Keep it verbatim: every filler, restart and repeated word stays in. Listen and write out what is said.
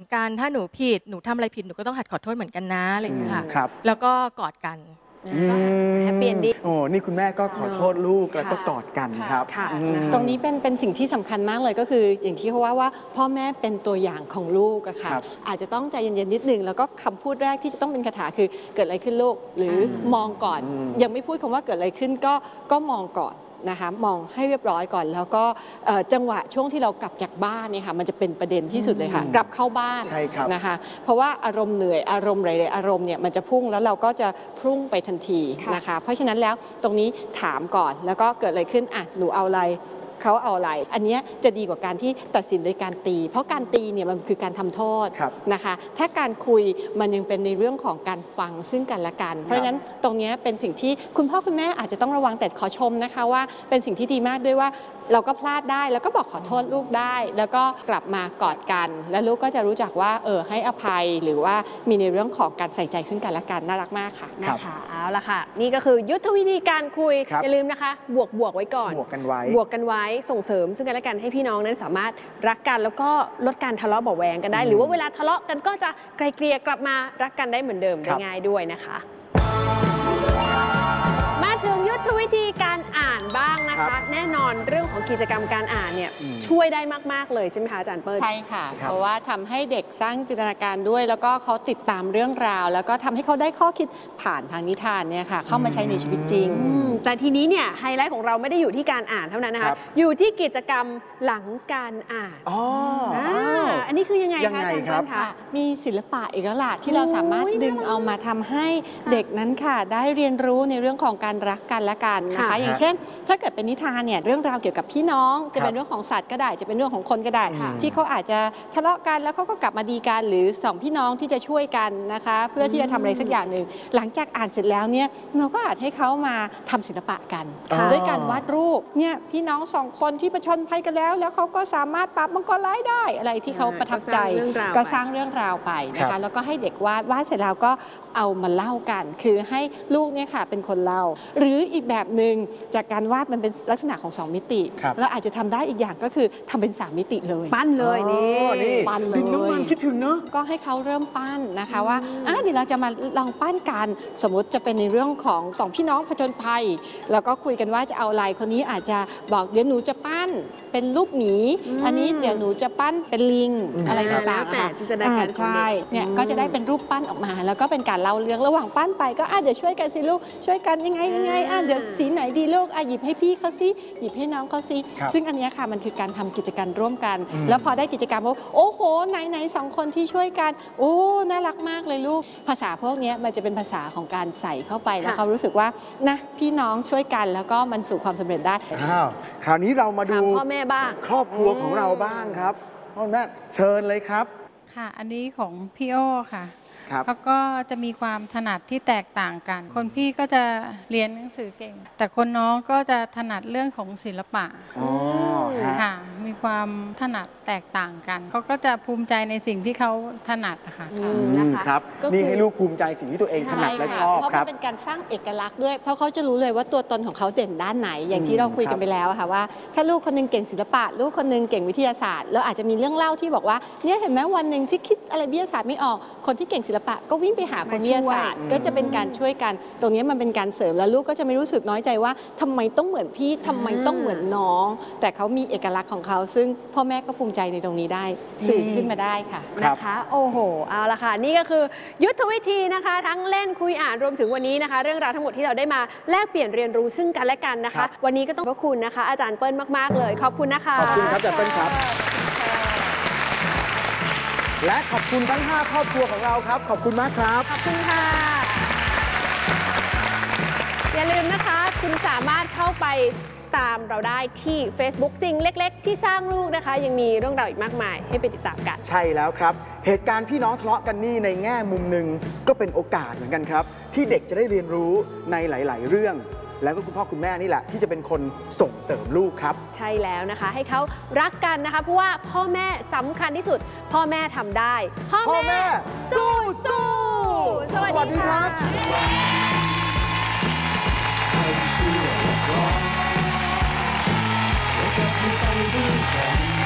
กันถ้าหนูผิดหนูทำอะไรผิดหนูก็ต้องหัดขอโทษเหมือนกันนะอะไรอย่างเงี้ยค่ะครับแล้วก็กอดกันแฮปปี้เอนดิ้งโอ้นี่คุณแม่ก็ขอโทษลูกแล้วก็กอดกันครับตรงนี้เป็นเป็นสิ่งที่สำคัญมากเลยก็คืออย่างที่เขาว่าว่าพ่อแม่เป็นตัวอย่างของลูกอะค่ะอาจจะต้องใจเย็นๆนิดนึงแล้วก็คำพูดแรกที่จะต้องเป็นคาถาคือเกิดอะไรขึ้นลูกหรือมองก่อนยังไม่พูดคำว่าเกิดอะไรขึ้นก็ก็มองก่อนนะคะมองให้เรียบร้อยก่อนแล้วก็จังหวะช่วงที่เรากลับจากบ้านเนี่ยค่ะมันจะเป็นประเด็นที่สุดเลยค่ะกลับเข้าบ้านนะคะเพราะว่าอารมณ์เหนื่อยอารมณ์หลายๆอารมณ์เนี่ยมันจะพุ่งแล้วเราก็จะพุ่งไปทันทีนะคะเพราะฉะนั้นแล้วตรงนี้ถามก่อนแล้วก็เกิดอะไรขึ้นอ่ะหนูเอาอะไรเขาเอาอะไรอันนี้จะดีกว่าการที่ตัดสินโดยการตีเพราะการตีเนี่ยมันคือการทำโทษนะคะถ้าการคุยมันยังเป็นในเรื่องของการฟังซึ่งกันและกันเพราะฉะนั้นตรงนี้เป็นสิ่งที่คุณพ่อคุณแม่อาจจะต้องระวังแต่ขอชมนะคะว่าเป็นสิ่งที่ดีมากด้วยว่าเราก็พลาดได้แล้วก็บอกขอโทษลูกได้แล้วก็กลับมากอดกันแล้วลูกก็จะรู้จักว่าเออให้อภัยหรือว่ามีในเรื่องของการใส่ใจซึ่งกันและกันน่ารักมากค่ะนะคะเอาละค่ะนี่ก็คือยุทธวิธีการคุยอย่าลืมนะคะบวกบวกไว้ก่อนบวกกันไว้บวกกันไว้ส่งเสริมซึ่งกันและกันให้พี่น้องนั้นสามารถรักกันแล้วก็ลดการทะเลาะเบาะแวงกันได้หรือว่าเวลาทะเลาะกันก็จะไกลเกลี่ยกลับมารักกันได้เหมือนเดิมได้ง่ายด้วยนะคะมาถึงยุทธวิธีการอ่านบ้างนะคะแน่นอนเรื่องของกิจกรรมการอ่านเนี่ยช่วยได้มากๆเลยใช่ไหมคะอาจารย์เปิ้ลใช่ค่ะเพราะว่าทำให้เด็กสร้างจินตนาการด้วยแล้วก็เขาติดตามเรื่องราวแล้วก็ทำให้เขาได้ข้อคิดผ่านทางนิทานเนี่ยค่ะเข้ามาใช้ในชีวิตจริงแต่ทีนี้เนี่ยไฮไลท์ของเราไม่ได้อยู่ที่การอ่านเท่านั้นนะคะอยู่ที่กิจกรรมหลังการอ่านอ๋ออันนี้คือยังไงคะอาจารย์เปิ้ลคะมีศิลปะอีกแล้วล่ะที่เราสามารถดึงเอามาทำให้เด็กนั้นค่ะได้เรียนรู้ในเรื่องของการรักกันและกันนะคะอย่างเช่นถ้าเกิดเป็นนิทานเนี่ยเรื่องราวเกี่ยวกับพี่น้องจะเป็นเรื่องของสัตว์ก็ได้จะเป็นเรื่องของคนก็ได้ที่เขาอาจจะทะเลาะกันแล้วเขาก็กลับมาดีกันหรือสองพี่น้องที่จะช่วยกันนะคะเพื่อที่จะทำอะไรสักอย่างหนึ่งหลังจากอ่านเสร็จแล้วเนี่ยเราก็อาจให้เขามาทำศิลปะกันด้วยการวาดรูปเนี่ยพี่น้องสองคนที่ประชนภัยกันแล้วแล้วเขาก็สามารถปราบมังกรร้ายได้อะไรที่เขาประทับใจก็สร้างเรื่องราวไปนะคะแล้วก็ให้เด็กวาดวาดเสร็จแล้วก็เอามาเล่ากันคือให้ลูกเนี่ยค่ะเป็นคนเล่าหรืออีกแบบหนึ่งจากการวาดมันเป็นลักษณะของสองมิติแล้วอาจจะทำได้อีกอย่างก็คือทำเป็นสามมิติเลยปั้นเลยนี่ปั้นเลยดินน้ำมันคิดถึงเนาะก็ให้เขาเริ่มปั้นนะคะว่าอ่ะเดี๋ยวเราจะมาลองปั้นกันสมมติจะเป็นในเรื่องของสองพี่น้องผจญภัยแล้วก็คุยกันว่าจะเอาอะไรคนนี้อาจจะบอกเดี๋ยวหนูจะปั้นเป็นรูปหมีอันนี้เดี๋ยวหนูจะปั้นเป็นลิงอะไรต่างๆแต่จินตนาการใช่เนี่ยก็จะได้เป็นรูปปั้นออกมาแล้วก็เป็นการเล่าเรื่องระหว่างปั้นไปก็อ่ะเดี๋ยวช่วยกันสิลูกช่วยกันยังไงยังไงอ่ะเดี๋ยวสีไหนดีลูกอ่ะหยิบให้พี่เขาสิหยิบให้น้องเขาสิซึ่งอันนี้ค่ะมันคือการทำกิจกรรมร่วมกันแล้วพอได้กิจกรรมว่าโอ้โหไหนไหนสองคนที่ช่วยกันโอ้น่ารักมากเลยลูกภาษาพวกนี้มันจะเป็นภาษาของการใส่เข้าไปแล้วเขารู้สึกว่านะพี่น้องช่วยกันแล้วก็มันสู่ความสำเร็จได้อ้าวคราวนี้เรามาดูพ่อแม่บ้างครอบครัวของเราบ้างครับพ่อแม่เชิญเลยครับค่ะอันนี้ของพี่โอ้ค่ะเขาก็จะมีความถนัดที่แตกต่างกันคนพี่ก็จะเรียนหนังสือเก่งแต่คนน้องก็จะถนัดเรื่องของศิลปะค่ะมีความถนัดแตกต่างกันเขาก็จะภูมิใจในสิ่งที่เขาถนัดค่ะครับนี่ให้ลูกภูมิใจสิ่งที่ตัวเองถนัดและชอบครับเพราะเป็นการสร้างเอกลักษณ์ด้วยเพราะเขาจะรู้เลยว่าตัวตนของเขาเด่นด้านไหนอย่างที่เราคุยกันไปแล้วค่ะว่าถ้าลูกคนนึงเก่งศิลปะลูกคนนึงเก่งวิทยาศาสตร์แล้วอาจจะมีเรื่องเล่าที่บอกว่าเนี่ยเห็นไหมวันหนึ่งที่คิดอะไรวิทยาศาสตร์ไม่ออกคนที่เก่งศิลปะก็วิ่งไปหาคนวิทยาศาสตร์ก็จะเป็นการช่วยกันตรงนี้มันเป็นการเสริมแล้วลูกก็จะไม่รู้สึกน้อยใจว่าทำไมต้องเหมือนพี่ทำไมต้องเหมือนน้องแต่เขามีเอกลักษณ์ของเขาซึ่งพ่อแม่ก็ภูมิใจในตรงนี้ได้สื่อขึ้นมาได้ค่ะนะคะโอ้โหเอาละค่ะนี่ก็คือยุทธวิธีนะคะทั้งเล่นคุยอ่านรวมถึงวันนี้นะคะเรื่องราวทั้งหมดที่เราได้มาแลกเปลี่ยนเรียนรู้ซึ่งกันและกันนะคะวันนี้ก็ต้องขอบคุณนะคะอาจารย์เปิ้ลมากๆเลยขอบคุณนะคะขอบคุณครับอาจารย์เปิ้ลครับและขอบคุณทั้งห้าครอบครัวของเราครับขอบคุณมากครับขอบคุณค่ะอย่าลืมนะคะคุณสามารถเข้าไปตามเราได้ที่ Facebook สิ่งเล็กๆที่สร้างลูกนะคะยังมีเรื่องราวอีกมากมายให้ไปติดตามกันใช่แล้วครับเหตุการณ์พี่น้องทะเลาะกันนี่ในแง่มุมหนึ่งก็เป็นโอกาสเหมือนกันครับที่เด็กจะได้เรียนรู้ในหลายๆเรื่องแล้วก็คุณพ่อคุณแม่นี่แหละที่จะเป็นคนส่งเสริมลูกครับใช่แล้วนะคะให้เขารักกันนะคะเพราะว่าพ่อแม่สำคัญที่สุดพ่อแม่ทำได้พ่อแม่สู้สู้สวัสดีครับ